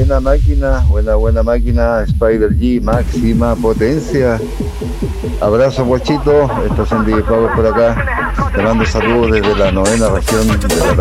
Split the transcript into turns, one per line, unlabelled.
buena máquina, Spider G, máxima potencia. Abrazo, guachito, estás en DJ Power por acá. Te mando saludos desde la 9ª región de la